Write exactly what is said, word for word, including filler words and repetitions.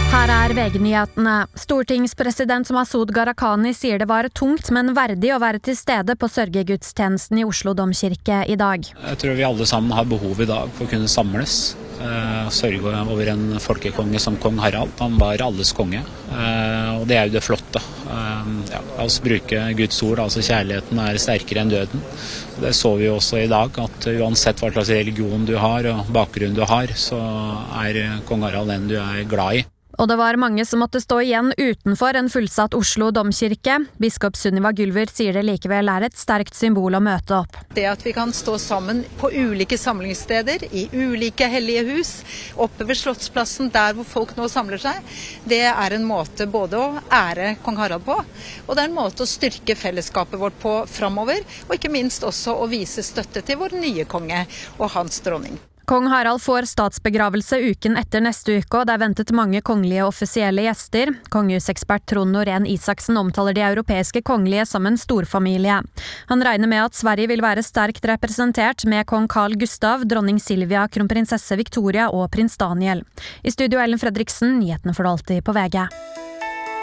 Her er V G-nyhetene. Stortingspresident Masud Gharahkhani sier det var tungt, men verdig å være til stede på sørgegudstjenesten i Oslo domkirke i dag. Jeg tror vi alle sammen har behov i dag for å kunne samles. Eh, sørge over en folkekonge som kong Harald. Han var alles konge, eh, og det er jo det flotte. Eh, ja, altså bruke Guds ord, altså kjærligheten er sterkere enn døden. Det så vi jo også i dag, at uansett hva slags religion du har og bakgrunn du har, så er kong Harald den du er glad i. Og det var mange som måtte stå igjen utenfor en fullsatt Oslo domkirke. Biskop Sunniva Gylver sier det likevel er et sterkt symbol å møte opp. Det at vi kan stå sammen på ulike samlingssteder, i ulike hellige hus, oppe ved Slottsplassen, der hvor folk nå samler seg, det er en måte både å ære kong Harald på, og det er en måte å styrke fellesskapet vårt på fremover, og ikke minst også å vise støtte til vår nye konge og hans dronning. Kong Harald får statsbegravelse uken etter neste uke, og det er ventet mange kongelige offisielle gjester. Kongehusekspert Trond Norén Isaksen omtaler de europeiske kongelige som en storfamilie. Han regner med at Sverige vil være sterkt representert med kong Carl Gustav, dronning Silvia, kronprinsesse Victoria og prins Daniel. I studio Ellen Fredriksen, nyhetene for alltid på V G.